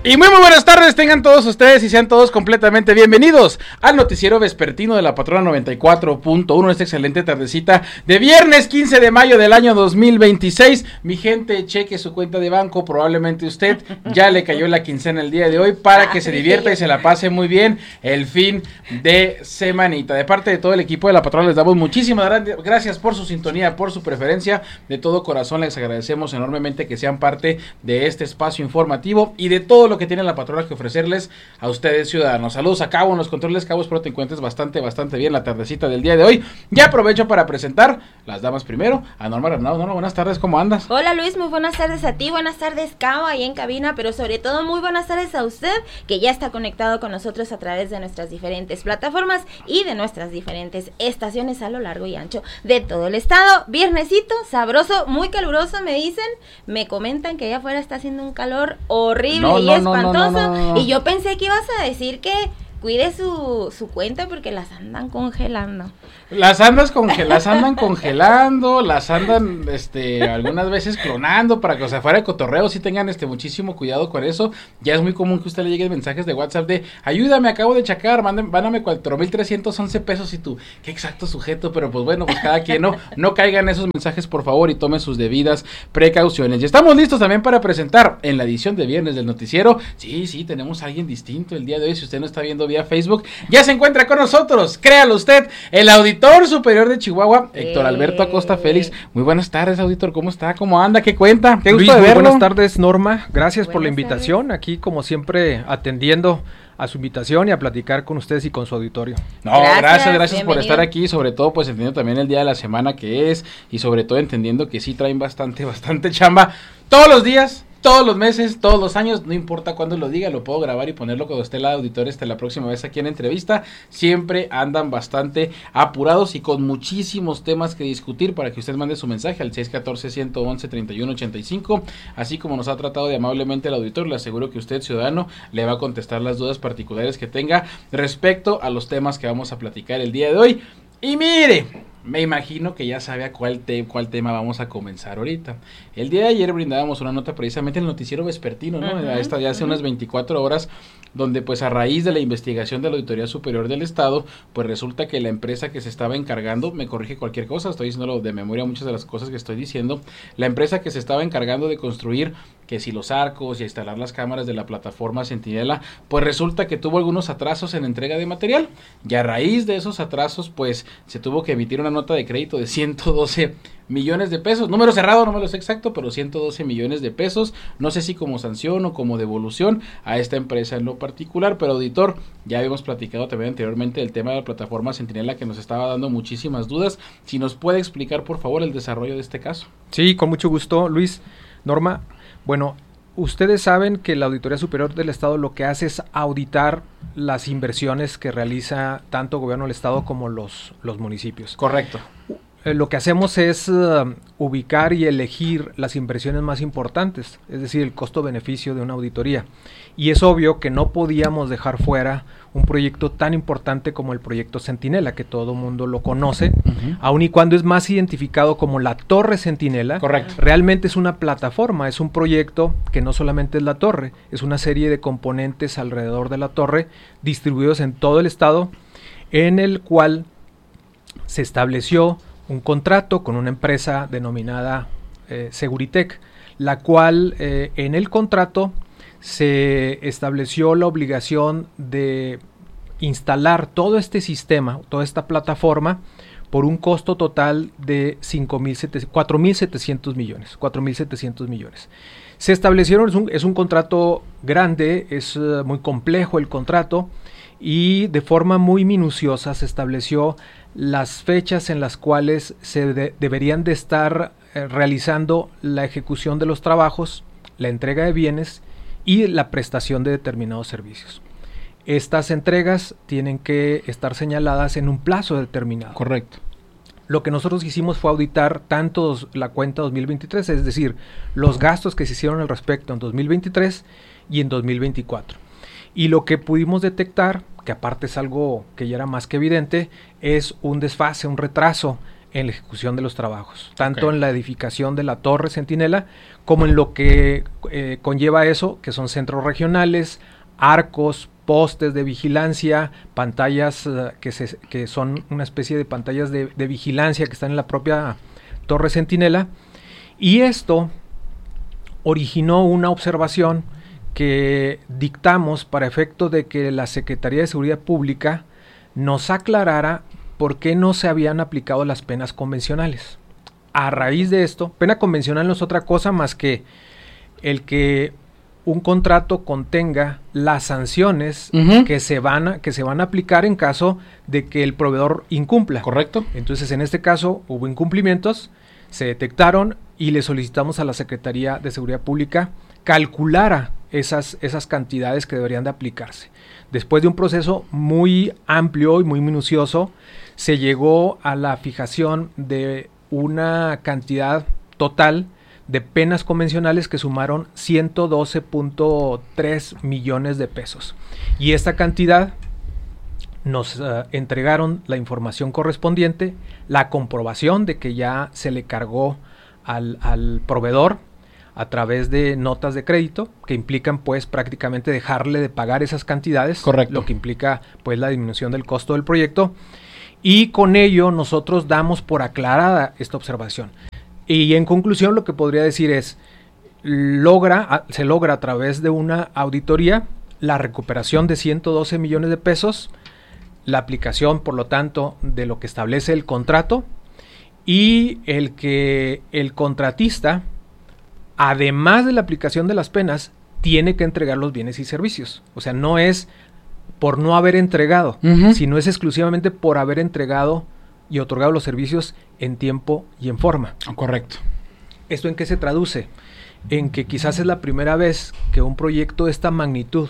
Y muy buenas tardes tengan todos ustedes y sean todos completamente bienvenidos al noticiero vespertino de la Patrona 94.1, esta excelente tardecita de viernes 15 de mayo del año 2026. Mi gente, cheque su cuenta de banco, probablemente usted ya le cayó la quincena el día de hoy para que se divierta y se la pase muy bien el fin de semanita. De parte de todo el equipo de la Patrona les damos muchísimas gracias por su sintonía, por su preferencia. De todo corazón les agradecemos enormemente que sean parte de este espacio informativo y de todo lo que tiene la Patrona que ofrecerles a ustedes ciudadanos. Saludos a Cabo en los controles. Cabo, espero te encuentres bastante bien la tardecita del día de hoy. Ya aprovecho para presentar las damas primero a Norma Renado. Norma, buenas tardes, ¿cómo andas? Hola Luis, muy buenas tardes a ti, buenas tardes Cabo ahí en cabina, pero sobre todo muy buenas tardes a usted que ya está conectado con nosotros a través de nuestras diferentes plataformas y de nuestras diferentes estaciones a lo largo y ancho de todo el estado. Viernesito, sabroso, muy caluroso me dicen, me comentan que allá afuera está haciendo un calor horrible y espantoso. No. Y yo pensé que ibas a decir que cuide su cuenta porque las andan congelando. Las andan congelando, las andan algunas veces clonando para que, o sea, fuera de cotorreo, sí tengan muchísimo cuidado con eso. Ya es muy común que a usted le lleguen mensajes de WhatsApp de ayúdame, acabo de checar, mándame 4,311 pesos y tú, qué exacto sujeto, pero pues bueno, pues cada quien no caigan esos mensajes por favor y tome sus debidas precauciones. Y estamos listos también para presentar en la edición de viernes del noticiero. Sí, tenemos a alguien distinto el día de hoy. Si usted no está viendo vía Facebook, ya se encuentra con nosotros, créalo usted, el auditor superior de Chihuahua, Héctor Alberto Acosta Félix. Muy buenas tardes, auditor, ¿cómo está? ¿Cómo anda? ¿Qué cuenta? Qué gusto de verlo. Buenas tardes, Norma, gracias por la invitación, aquí como siempre atendiendo a su invitación y a platicar con ustedes y con su auditorio. No, gracias por estar aquí, sobre todo pues entendiendo también el día de la semana que es y sobre todo entendiendo que sí traen bastante chamba todos los días, todos los meses, todos los años, no importa cuándo lo diga, lo puedo grabar y ponerlo cuando esté el auditor la próxima vez aquí en entrevista. Siempre andan bastante apurados y con muchísimos temas que discutir para que usted mande su mensaje al 614-111-3185, así como nos ha tratado de amablemente el auditor. Le aseguro que usted, ciudadano, le va a contestar las dudas particulares que tenga respecto a los temas que vamos a platicar el día de hoy. Y mire, me imagino que ya sabe a cuál tema vamos a comenzar ahorita. El día de ayer brindábamos una nota precisamente en el noticiero vespertino, ¿no? Ya hace unas 24 horas, donde pues a raíz de la investigación de la Auditoría Superior del Estado, pues resulta que la empresa que se estaba encargando, me corrige cualquier cosa, estoy diciéndolo de memoria muchas de las cosas que estoy diciendo, la empresa que se estaba encargando de construir que si los arcos y instalar las cámaras de la plataforma Centinela, pues resulta que tuvo algunos atrasos en entrega de material, y a raíz de esos atrasos, pues se tuvo que emitir una nota de crédito de 112 millones de pesos, número cerrado, no me lo sé exacto, pero 112 millones de pesos, no sé si como sanción o como devolución a esta empresa en lo particular, pero auditor, ya habíamos platicado también anteriormente del tema de la plataforma Centinela que nos estaba dando muchísimas dudas, si nos puede explicar por favor el desarrollo de este caso. Sí, con mucho gusto, Luis. Norma, bueno, ustedes saben que la Auditoría Superior del Estado lo que hace es auditar las inversiones que realiza tanto el gobierno del Estado como los municipios. Correcto. Lo que hacemos es ubicar y elegir las inversiones más importantes, es decir, el costo-beneficio de una auditoría. Y es obvio que no podíamos dejar fuera un proyecto tan importante como el proyecto Centinela, que todo mundo lo conoce, aun y cuando es más identificado como la Torre Centinela. Correcto. Realmente es una plataforma, es un proyecto que no solamente es la torre, es una serie de componentes alrededor de la torre, distribuidos en todo el estado, en el cual se estableció un contrato con una empresa denominada Seguritech, la cual en el contrato se estableció la obligación de instalar todo este sistema, toda esta plataforma, por un costo total de 4,700 millones. Se establecieron, es un contrato grande, es muy complejo el contrato, y de forma muy minuciosa se estableció las fechas en las cuales se deberían de estar realizando la ejecución de los trabajos, la entrega de bienes y la prestación de determinados servicios. Estas entregas tienen que estar señaladas en un plazo determinado. Correcto. Lo que nosotros hicimos fue auditar tanto la cuenta 2023, es decir, los gastos que se hicieron al respecto en 2023 y en 2024. Y lo que pudimos detectar, que aparte es algo que ya era más que evidente, es un desfase, un retraso en la ejecución de los trabajos, tanto en la edificación de la Torre Centinela como en lo que conlleva eso, que son centros regionales, arcos, postes de vigilancia, pantallas que son una especie de pantallas de vigilancia que están en la propia Torre Centinela, y esto originó una observación que dictamos para efecto de que la Secretaría de Seguridad Pública nos aclarara por qué no se habían aplicado las penas convencionales. A raíz de esto, pena convencional no es otra cosa más que el que un contrato contenga las sanciones que se van a aplicar en caso de que el proveedor incumpla. Correcto. Entonces, en este caso hubo incumplimientos, se detectaron y le solicitamos a la Secretaría de Seguridad Pública calculara esas cantidades que deberían de aplicarse. Después de un proceso muy amplio y muy minucioso, se llegó a la fijación de una cantidad total de penas convencionales que sumaron 112.3 millones de pesos. Y esta cantidad nos entregaron la información correspondiente, la comprobación de que ya se le cargó al proveedor a través de notas de crédito que implican pues prácticamente dejarle de pagar esas cantidades. Correcto. Lo que implica pues la disminución del costo del proyecto, y con ello nosotros damos por aclarada esta observación. Y en conclusión lo que podría decir es, se logra a través de una auditoría la recuperación de 112 millones de pesos, la aplicación por lo tanto de lo que establece el contrato, y el que el contratista, además de la aplicación de las penas, tiene que entregar los bienes y servicios. O sea, no es por no haber entregado, sino es exclusivamente por haber entregado y otorgado los servicios en tiempo y en forma. Correcto. ¿Esto en qué se traduce? En que quizás es la primera vez que un proyecto de esta magnitud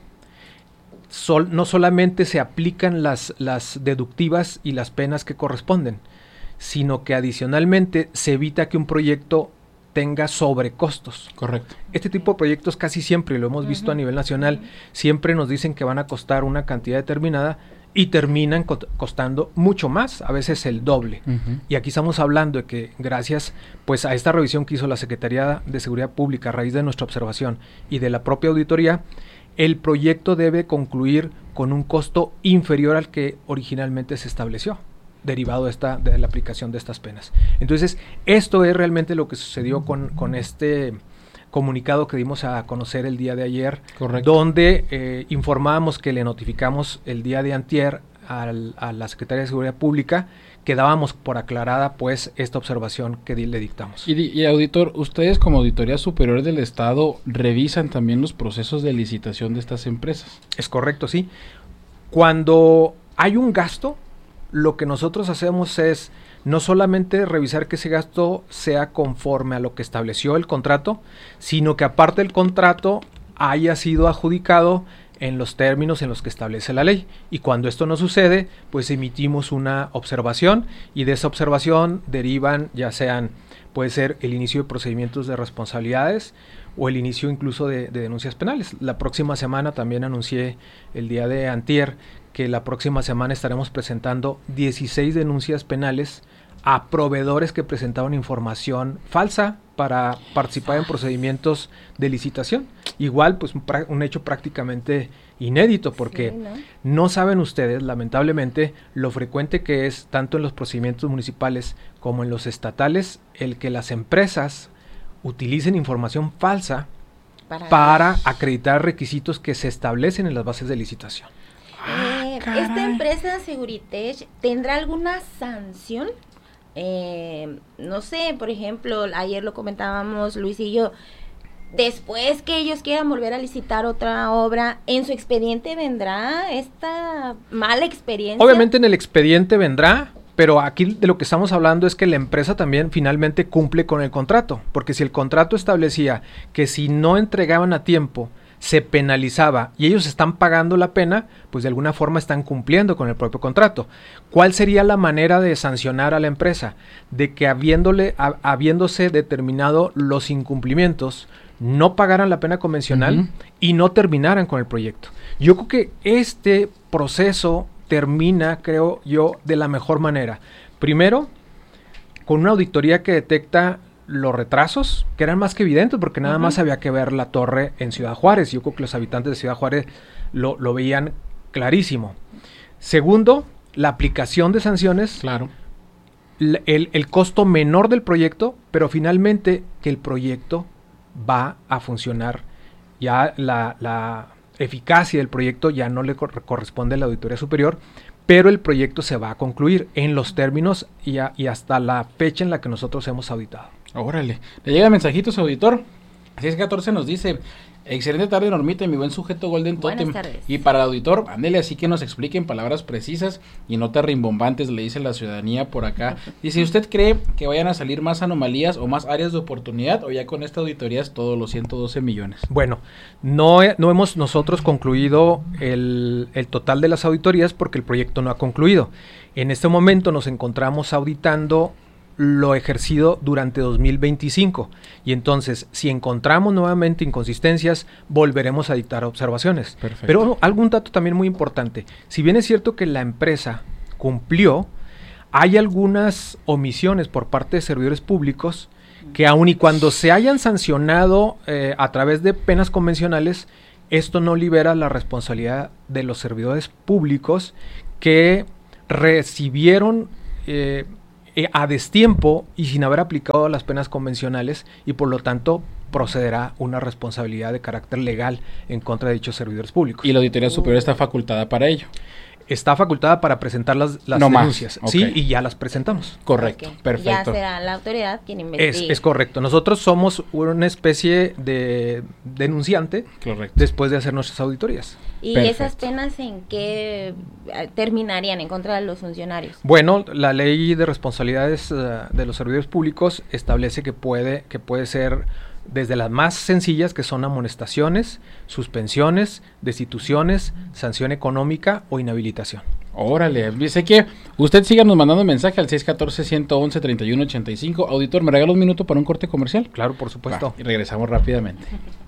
no solamente se aplican las deductivas y las penas que corresponden, sino que adicionalmente se evita que un proyecto tenga sobrecostos. Correcto. Este tipo de proyectos casi siempre, y lo hemos visto a nivel nacional, siempre nos dicen que van a costar una cantidad determinada y terminan costando mucho más, a veces el doble. Y aquí estamos hablando de que gracias pues a esta revisión que hizo la Secretaría de Seguridad Pública a raíz de nuestra observación y de la propia auditoría, el proyecto debe concluir con un costo inferior al que originalmente se estableció, derivado de la aplicación de estas penas. Entonces, esto es realmente lo que sucedió con este comunicado que dimos a conocer el día de ayer. Correcto. Donde informábamos que le notificamos el día de antier a la Secretaría de Seguridad Pública que dábamos por aclarada pues esta observación que le dictamos. Y auditor, ustedes como Auditoría Superior del Estado revisan también los procesos de licitación de estas empresas. Es correcto, sí. Cuando hay un gasto, lo que nosotros hacemos es no solamente revisar que ese gasto sea conforme a lo que estableció el contrato, sino que aparte del contrato haya sido adjudicado en los términos en los que establece la ley. Y cuando esto no sucede, pues emitimos una observación, y de esa observación derivan ya sean, puede ser el inicio de procedimientos de responsabilidades o el inicio incluso de denuncias penales. La próxima semana también anuncié el día de antier que la próxima semana estaremos presentando 16 denuncias penales a proveedores que presentaban información falsa para participar en procedimientos de licitación. Igual, pues un hecho prácticamente inédito, porque no saben ustedes, lamentablemente, lo frecuente que es, tanto en los procedimientos municipales como en los estatales, el que las empresas utilicen información falsa para acreditar requisitos que se establecen en las bases de licitación. ¿Esta empresa Seguritech tendrá alguna sanción? No sé, por ejemplo, ayer lo comentábamos Luis y yo, después que ellos quieran volver a licitar otra obra, ¿en su expediente vendrá esta mala experiencia? Obviamente en el expediente vendrá, pero aquí de lo que estamos hablando es que la empresa también finalmente cumple con el contrato, porque si el contrato establecía que si no entregaban a tiempo se penalizaba y ellos están pagando la pena, pues de alguna forma están cumpliendo con el propio contrato. ¿Cuál sería la manera de sancionar a la empresa? De que habiéndose determinado los incumplimientos, no pagaran la pena convencional y no terminaran con el proyecto. Yo creo que este proceso termina, creo yo, de la mejor manera. Primero, con una auditoría que detecta los retrasos, que eran más que evidentes, porque nada más había que ver la torre en Ciudad Juárez. Yo creo que los habitantes de Ciudad Juárez lo veían clarísimo. Segundo, la aplicación de sanciones. Claro. El costo menor del proyecto, pero finalmente que el proyecto va a funcionar. Ya la eficacia del proyecto ya no le corresponde a la Auditoría Superior, pero el proyecto se va a concluir en los términos y hasta la fecha en la que nosotros hemos auditado. Órale. Le llegan mensajitos, auditor. 614 nos dice: excelente tarde, Normita, mi buen sujeto Golden Totem. Buenas tardes. Y para el auditor, ándele así que nos expliquen palabras precisas y no te rimbombantes, le dice la ciudadanía por acá. Dice: ¿usted cree que vayan a salir más anomalías o más áreas de oportunidad, o ya con esta auditoría es todos los 112 millones? Bueno, no hemos nosotros concluido el total de las auditorías porque el proyecto no ha concluido. En este momento nos encontramos auditando lo ejercido durante 2025 y entonces si encontramos nuevamente inconsistencias volveremos a dictar observaciones. Perfecto. Pero algún dato también muy importante: si bien es cierto que la empresa cumplió, hay algunas omisiones por parte de servidores públicos que aun y cuando se hayan sancionado a través de penas convencionales, esto no libera la responsabilidad de los servidores públicos que recibieron a destiempo y sin haber aplicado las penas convencionales, y por lo tanto procederá una responsabilidad de carácter legal en contra de dichos servidores públicos. Y la Auditoría Superior está facultada para ello. Está facultada para presentar las No denuncias, más. sí, Ok. y ya las presentamos. Correcto, Ok. perfecto. Ya será la autoridad quien investigue. Es correcto. Nosotros somos una especie de denunciante Correcto. después de hacer nuestras auditorías. ¿Y Perfecto. esas penas en qué terminarían en contra de los funcionarios? Bueno, la ley de responsabilidades de los servidores públicos establece que puede ser desde las más sencillas, que son amonestaciones, suspensiones, destituciones, sanción económica o inhabilitación. Órale, dice que usted síganos mandando mensaje al 614-111-3185. Auditor, ¿me regala un minuto para un corte comercial? Claro, por supuesto. Va, y regresamos rápidamente.